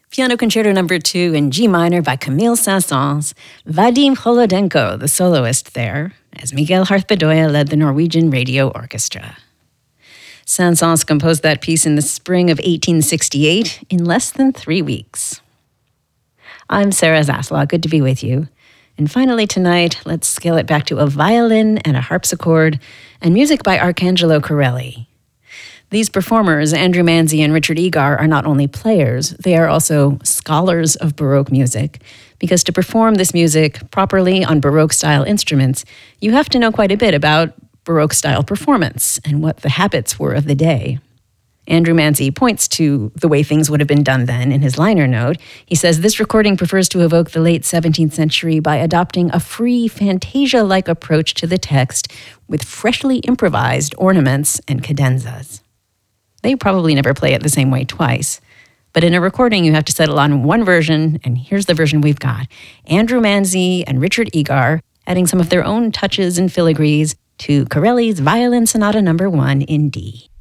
Piano Concerto No. 2 in G minor by Camille Saint-Saëns, Vadim Holodenko, the soloist there, as Miguel Harth-Bedoya led the Norwegian Radio Orchestra. Saint-Saëns composed that piece in the spring of 1868 in less than 3 weeks. I'm Sarah Zaslaw. Good to be with you. And finally tonight, let's scale it back to a violin and a harpsichord and music by Arcangelo Corelli. These performers, Andrew Manzi and Richard Egar, are not only players, they are also scholars of Baroque music, because to perform this music properly on Baroque-style instruments, you have to know quite a bit about Baroque-style performance and what the habits were of the day. Andrew Manzi points to the way things would have been done then in his liner note. He says, this recording prefers to evoke the late 17th century by adopting a free, fantasia-like approach to the text with freshly improvised ornaments and cadenzas. They probably never play it the same way twice. But in a recording, you have to settle on one version, and here's the version we've got. Andrew Manzi and Richard Egar adding some of their own touches and filigrees to Corelli's Violin Sonata No. 1 in D.